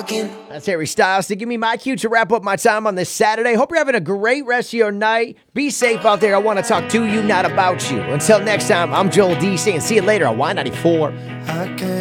That's Harry Styles to give me my cue to wrap up my time on this Saturday. Hope you're having a great rest of your night. Be safe out there. I want to talk to you, not about you. Until next time, I'm Joel D saying see you later on Y94.